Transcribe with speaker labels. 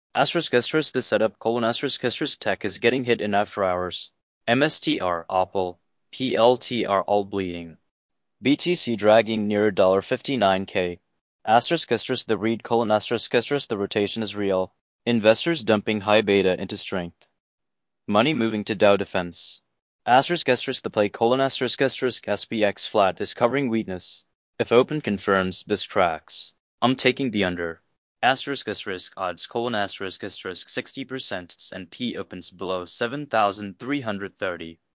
Speaker 1: Asterisk the setup colon asterisk tech is getting hit in after hours. MSTR Opal. PLTR all bleeding. BTC dragging near $59K. Asterisk the read colon asterisk the rotation is real. Investors dumping high beta into strength. Money moving to Dow Defense. Asterisk the play colon asterisk SPX flat is covering weakness. If open confirms, this cracks. I'm taking the under. Asterisk odds colon asterisk 60% and P opens below 7,330.